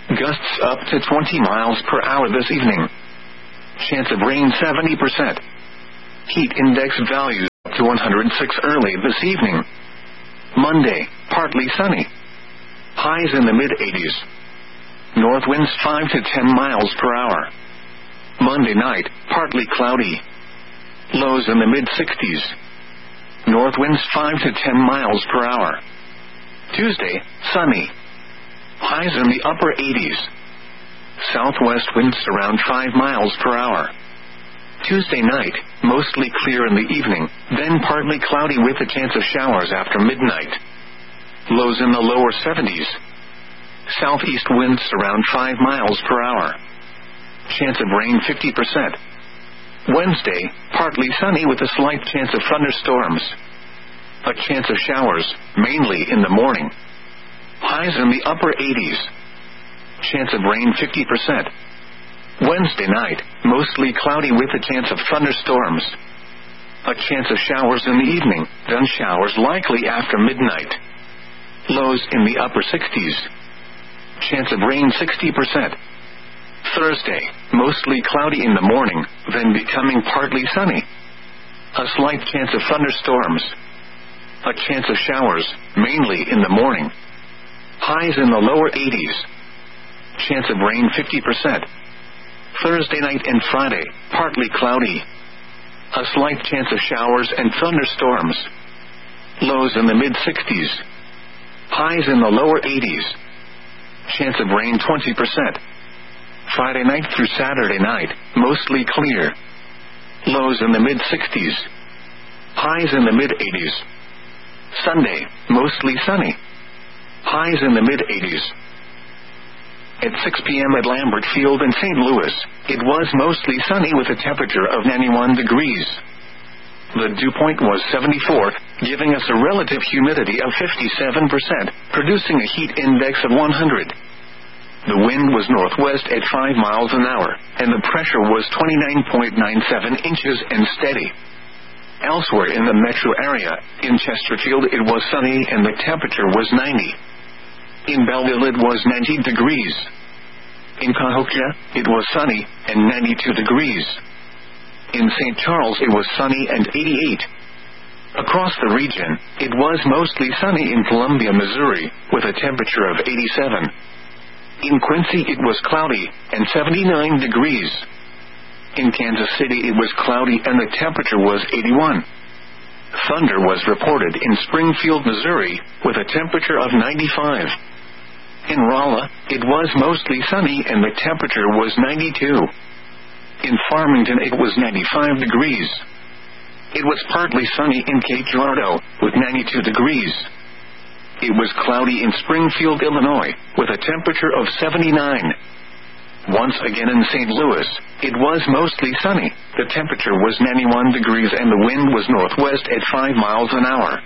Gusts up to twenty miles per hour this evening. Chance of rain seventy percent. Heat index values up to one hundred six early this evening. Monday, partly sunny. Highs in the mid-eighties. North winds five to ten miles per hour. Monday night, partly cloudy. Lows in the mid-sixties. North winds five to ten miles per hour. Tuesday, sunny. Highs in the upper eighties. Southwest winds around five miles per hour. Tuesday night, mostly clear in the evening, then partly cloudy with a chance of showers after midnight. Lows in the lower seventies. Southeast winds around five miles per hour. Chance of rain fifty percent. Wednesday, partly sunny with a slight chance of thunderstorms. A chance of showers, mainly in the morning. Highs in the upper eighties. Chance of rain fifty percent. Wednesday night, mostly cloudy with a chance of thunderstorms. A chance of showers in the evening, then showers likely after midnight. Lows in the upper sixties. Chance of rain sixty percent. Thursday, mostly cloudy in the morning, then becoming partly sunny. A slight chance of thunderstorms. A chance of showers, mainly in the morning. Highs in the lower eighties. Chance of rain fifty percent. Thursday night and Friday, partly cloudy. A slight chance of showers and thunderstorms. Lows in the mid-sixties. Highs in the lower eighties. Chance of rain twenty percent. Friday night through Saturday night, mostly clear. Lows in the mid-sixties. Highs in the mid-eighties. Sunday, mostly sunny. Highs in the mid-eighties. At six p.m. at Lambert Field in Saint Louis, it was mostly sunny with a temperature of ninety-one degrees. The dew point was seventy-four, giving us a relative humidity of fifty-seven percent, producing a heat index of one hundred. The wind was northwest at five miles an hour, and the pressure was twenty-nine point nine seven inches and steady. Elsewhere in the metro area, in Chesterfield it was sunny and the temperature was ninety. In Belleville it was ninety degrees. In Cahokia, it was sunny and ninety-two degrees. In Saint Charles it was sunny and eighty-eight. Across the region, it was mostly sunny in Columbia, Missouri, with a temperature of eighty-seven. In Quincy it was cloudy and seventy-nine degrees. In Kansas City it was cloudy and the temperature was eighty-one. Thunder was reported in Springfield, Missouri, with a temperature of ninety-five. In Rolla, it was mostly sunny and the temperature was ninety-two. In Farmington it was ninety-five degrees. It was partly sunny in Cape Girardeau, with ninety-two degrees. It was cloudy in Springfield, Illinois, with a temperature of seventy-nine. Once again in Saint Louis, it was mostly sunny, the temperature was ninety-one degrees and the wind was northwest at five miles an hour.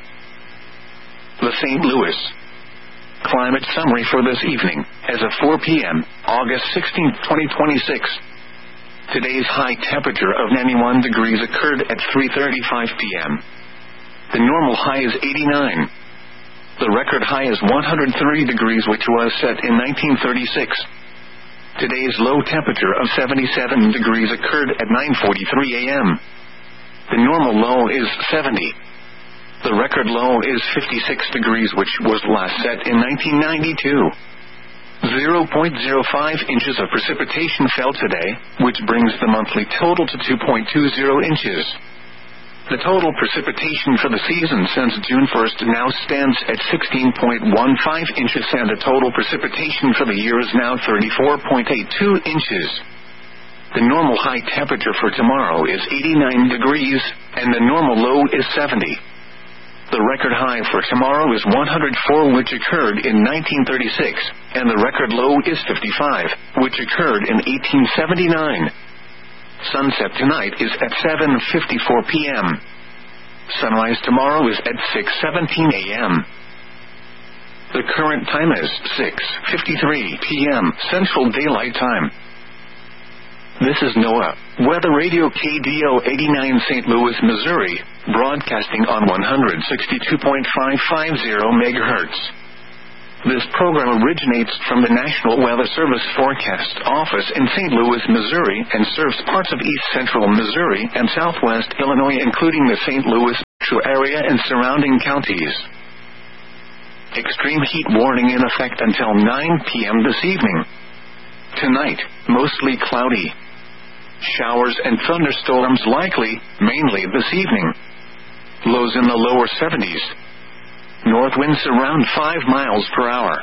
The Saint Louis Climate Summary for this evening, as of four p.m., August sixteenth, twenty twenty-six. Today's high temperature of ninety-one degrees occurred at three thirty-five p.m. The normal high is eighty-nine. The record high is one hundred thirty degrees, which was set in nineteen thirty-six. Today's low temperature of seventy-seven degrees occurred at nine forty-three a.m. The normal low is seventy. The record low is fifty-six degrees, which was last set in nineteen ninety-two. zero point zero five inches of precipitation fell today, which brings the monthly total to two point two zero inches. The total precipitation for the season since June first now stands at sixteen point one five inches, and the total precipitation for the year is now thirty-four point eight two inches. The normal high temperature for tomorrow is eighty-nine degrees, and the normal low is seventy. The record high for tomorrow is one hundred four, which occurred in nineteen thirty-six, and the record low is fifty-five, which occurred in eighteen seventy-nine. Sunset tonight is at seven fifty-four p.m. Sunrise tomorrow is at six seventeen a.m. The current time is six fifty-three p.m. Central Daylight Time. This is NOAA Weather Radio K D O eighty-nine, Saint Louis, Missouri, broadcasting on one hundred sixty-two point five five zero megahertz. This program originates from the National Weather Service Forecast Office in Saint Louis, Missouri, and serves parts of east central Missouri and southwest Illinois, including the Saint Louis metro area and surrounding counties. Extreme heat warning in effect until nine p.m. this evening. Tonight, mostly cloudy. Showers and thunderstorms likely, mainly this evening. Lows in the lower seventies. North winds around five miles per hour.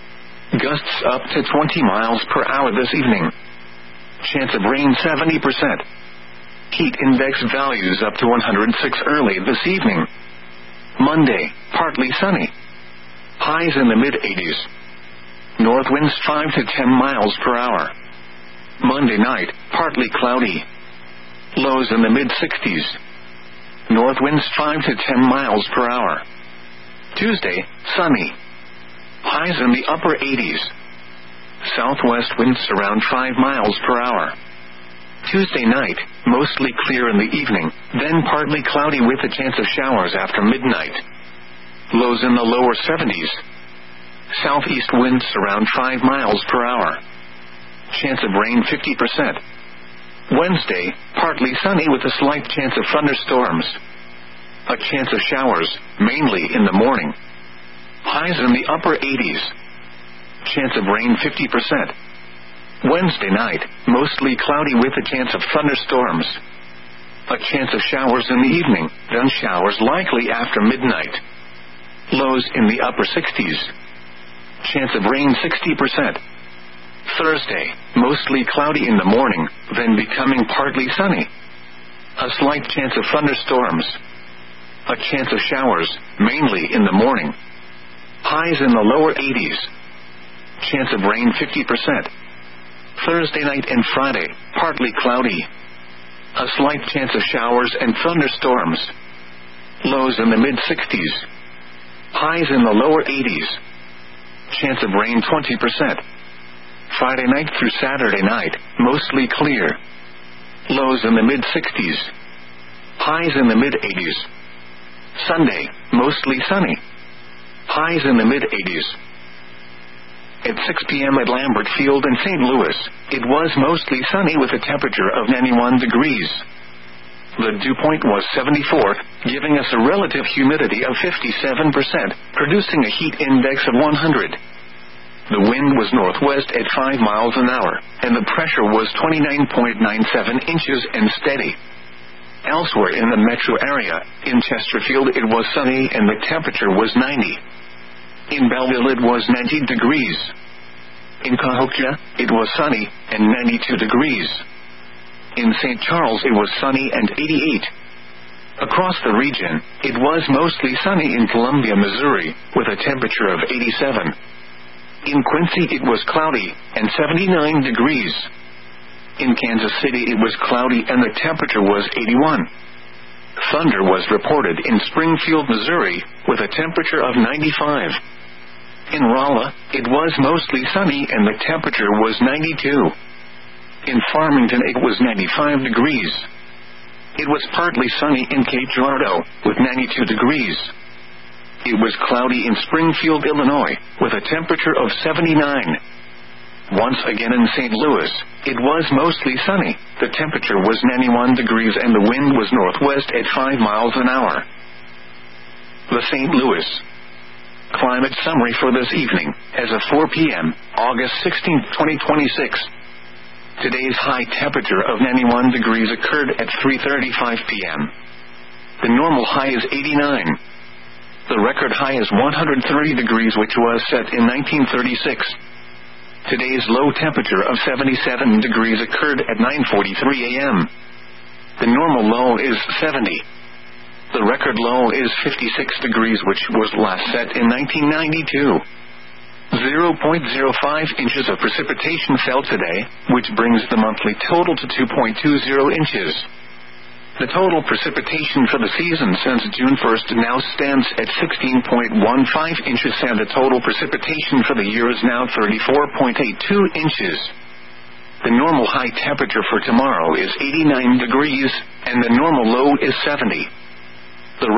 Gusts up to twenty miles per hour this evening. Chance of rain seventy percent. Heat index values up to one hundred six early this evening. Monday, partly sunny. Highs in the mid-eighties. North winds five to ten miles per hour. Monday night, partly cloudy. Lows in the mid-sixties. North winds five to ten miles per hour. Tuesday, sunny. Highs in the upper eighties. Southwest winds around five miles per hour. Tuesday night, mostly clear in the evening, then partly cloudy with a chance of showers after midnight. Lows in the lower seventies. Southeast winds around five miles per hour. Chance of rain fifty percent. Wednesday, partly sunny with a slight chance of thunderstorms. A chance of showers, mainly in the morning. Highs in the upper eighties. Chance of rain fifty percent. Wednesday night, mostly cloudy with a chance of thunderstorms. A chance of showers in the evening, then showers likely after midnight. Lows in the upper sixties. Chance of rain sixty percent. Thursday, mostly cloudy in the morning, then becoming partly sunny. A slight chance of thunderstorms. A chance of showers, mainly in the morning. Highs in the lower eighties. Chance of rain fifty percent. Thursday night and Friday, partly cloudy. A slight chance of showers and thunderstorms. Lows in the mid-sixties. Highs in the lower eighties. Chance of rain twenty percent. Friday night through Saturday night, mostly clear. Lows in the mid-sixties. Highs in the mid-eighties. Sunday, mostly sunny. Highs in the mid-eighties. At six p.m. at Lambert Field in Saint Louis, it was mostly sunny with a temperature of ninety-one degrees. The dew point was seventy-four, giving us a relative humidity of fifty-seven percent, producing a heat index of one hundred. The wind was northwest at five miles an hour, and the pressure was twenty-nine point nine seven inches and steady. Elsewhere in the metro area, in Chesterfield it was sunny and the temperature was ninety. In Belleville it was ninety degrees. In Cahokia, it was sunny and ninety-two degrees. In Saint Charles it was sunny and eighty-eight. Across the region, it was mostly sunny in Columbia, Missouri, with a temperature of eighty-seven. In Quincy it was cloudy and seventy-nine degrees. In Kansas City it was cloudy and the temperature was eighty-one. Thunder was reported in Springfield, Missouri, with a temperature of ninety-five. In Rolla, it was mostly sunny and the temperature was ninety-two. In Farmington it was ninety-five degrees. It was partly sunny in Cape Girardeau, with ninety-two degrees. It was cloudy in Springfield, Illinois, with a temperature of seventy-nine. Once again in Saint Louis, it was mostly sunny, the temperature was ninety-one degrees and the wind was northwest at five miles an hour. The Saint Louis Climate Summary for this evening, as of four p.m., August sixteenth, twenty twenty-six. Today's high temperature of ninety-one degrees occurred at three thirty-five p.m. The normal high is eighty-nine. The record high is one hundred thirty degrees, which was set in nineteen thirty-six. Today's low temperature of seventy-seven degrees occurred at nine forty-three a.m. The normal low is seventy. The record low is fifty-six degrees, which was last set in nineteen ninety-two. zero point zero five inches of precipitation fell today, which brings the monthly total to two point two zero inches. The total precipitation for the season since June first now stands at sixteen point one five inches, and the total precipitation for the year is now thirty-four point eight two inches. The normal high temperature for tomorrow is eighty-nine degrees, and the normal low is seventy. The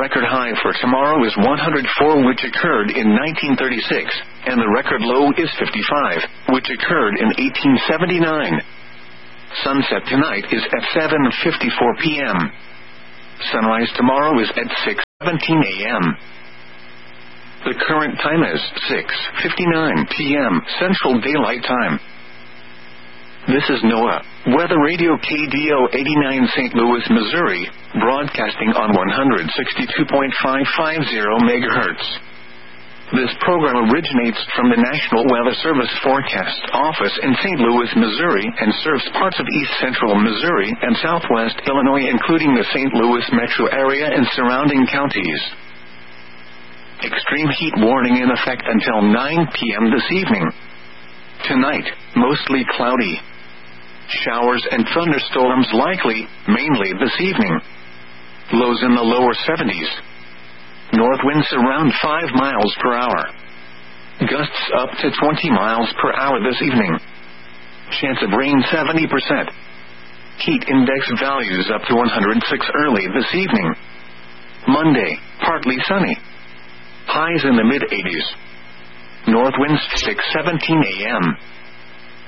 record high for tomorrow is one hundred four, which occurred in nineteen thirty-six, and the record low is fifty-five, which occurred in eighteen seventy-nine. Sunset tonight is at seven fifty-four p.m. Sunrise tomorrow is at six seventeen a.m. The current time is six fifty-nine p.m. Central Daylight Time. This is NOAA Weather Radio K D O eighty-nine Saint Louis, Missouri, broadcasting on one sixty-two point five five zero megahertz. This program originates from the National Weather Service Forecast Office in Saint Louis, Missouri, and serves parts of east central Missouri and southwest Illinois, including the Saint Louis metro area and surrounding counties. Extreme heat warning in effect until nine p.m. this evening. Tonight, mostly cloudy. Showers and thunderstorms likely, mainly this evening. Lows in the lower seventies. North winds around five miles per hour. Gusts up to twenty miles per hour this evening. Chance of rain seventy percent. Heat index values up to one hundred six early this evening. Monday, partly sunny. Highs in the mid eighties. North winds six seventeen a.m.